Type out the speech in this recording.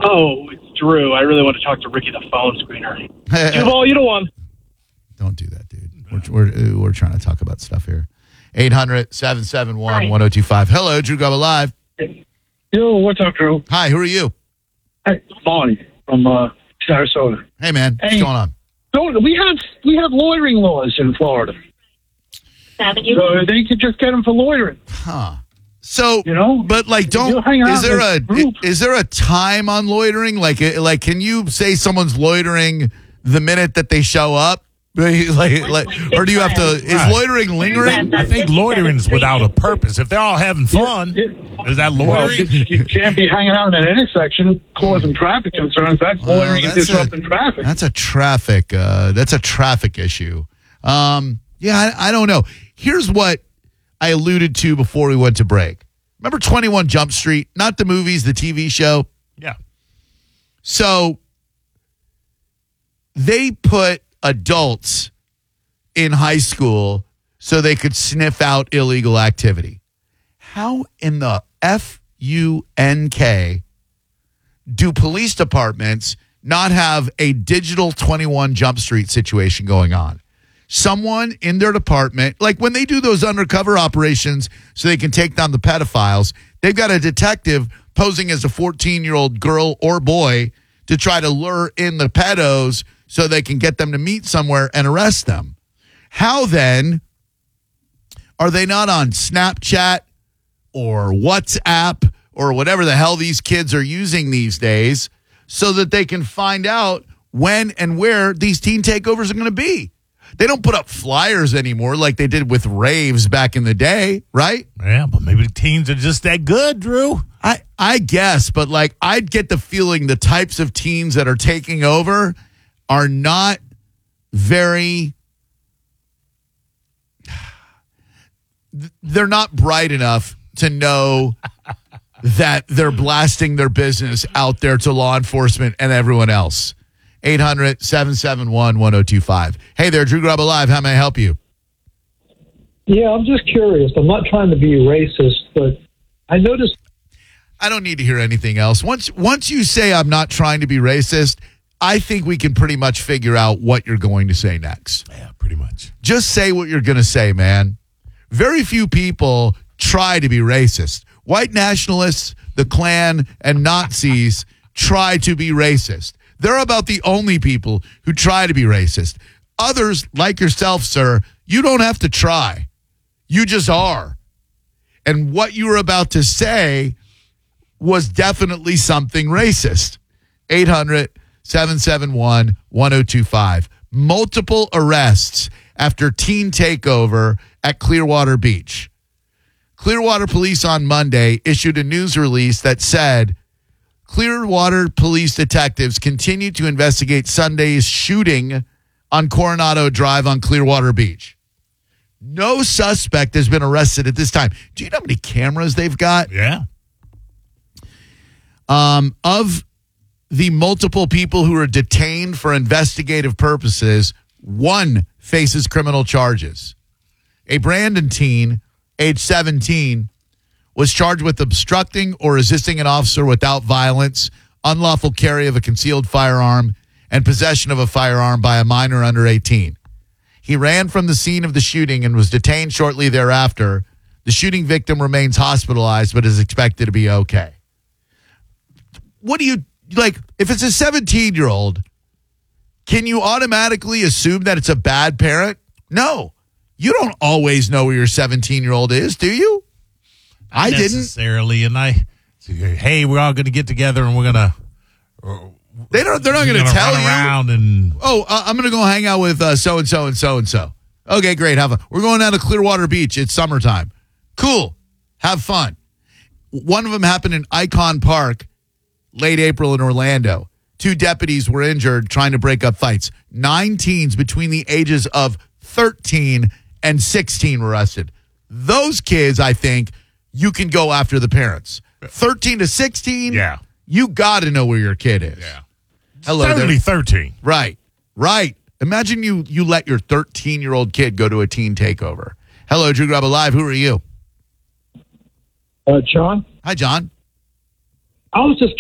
Oh, it's Drew. I really want to talk to Ricky, the phone screener. Duval, you the one. Don't do that, dude. We're trying to talk about stuff here. 800-771-1025. Hello, Drew Garabo Live. Yo, what's up, Drew? Hi, who are you? Hey, Bonnie from Sarasota. Hey, man. What's going on? So we have loitering laws in Florida. So they could just get them for loitering. Huh. So, but is there a time on loitering? Like, can you say someone's loitering the minute that they show up? Or do you have to? Is loitering lingering? I think loitering's without a purpose. If they're all having fun, is that loitering? You can't be hanging out in an intersection causing traffic concerns. That's loitering and disrupting traffic. That's a traffic. That's a traffic issue. I don't know. Here's what I alluded to before we went to break. Remember 21 Jump Street? Not the movies, the TV show. Yeah. So they put adults in high school so they could sniff out illegal activity. How in the FUNK do police departments not have a digital 21 Jump Street situation going on? Someone in their department, like when they do those undercover operations so they can take down the pedophiles, they've got a detective posing as a 14-year-old girl or boy to try to lure in the pedos so they can get them to meet somewhere and arrest them. How then are they not on Snapchat or WhatsApp or whatever the hell these kids are using these days so that they can find out when and where these teen takeovers are going to be? They don't put up flyers anymore like they did with raves back in the day, right? Yeah, but maybe the teens are just that good, Drew. I guess, but like I'd get the feeling the types of teens that are taking over are not very, they're not bright enough to know that they're blasting their business out there to law enforcement and everyone else. 800-771-1025. Hey there, Drew Garabo Live. How may I help you? Yeah, I'm just curious. I'm not trying to be racist, but I noticed. I don't need to hear anything else. Once you say I'm not trying to be racist, I think we can pretty much figure out what you're going to say next. Yeah, pretty much. Just say what you're going to say, man. Very few people try to be racist. White nationalists, the Klan, and Nazis try to be racist. They're about the only people who try to be racist. Others, like yourself, sir, you don't have to try. You just are. And what you were about to say was definitely something racist. 800-771-1025. Multiple arrests after teen takeover at Clearwater Beach. Clearwater police on Monday issued a news release that said Clearwater police detectives continue to investigate Sunday's shooting on Coronado Drive on Clearwater Beach. No suspect has been arrested at this time. Do you know how many cameras they've got? Yeah. Of the multiple people who are detained for investigative purposes, one faces criminal charges. A Brandon teen, age 17, was charged with obstructing or resisting an officer without violence, unlawful carry of a concealed firearm, and possession of a firearm by a minor under 18. He ran from the scene of the shooting and was detained shortly thereafter. The shooting victim remains hospitalized but is expected to be okay. What do you, like, if it's a 17-year-old, can you automatically assume that it's a bad parent? No. You don't always know where your 17-year-old is, do you? I didn't necessarily, and hey, we're all going to get together and we're going to. They're not going to tell you. Around and I'm going to go hang out with so and so and so and so. Okay, great, have fun. We're going down to Clearwater Beach. It's summertime. Cool, have fun. One of them happened in Icon Park, late April in Orlando. 2 deputies were injured trying to break up fights. 9 teens between the ages of 13 and 16 were arrested. Those kids, I think. You can go after the parents. 13 to 16, yeah. You got to know where your kid is. Yeah. Hello, certainly 13. Right. Imagine you let your 13-year-old kid go to a teen takeover. Hello, Drew Garabo Live. Who are you? John. Hi, John. I was just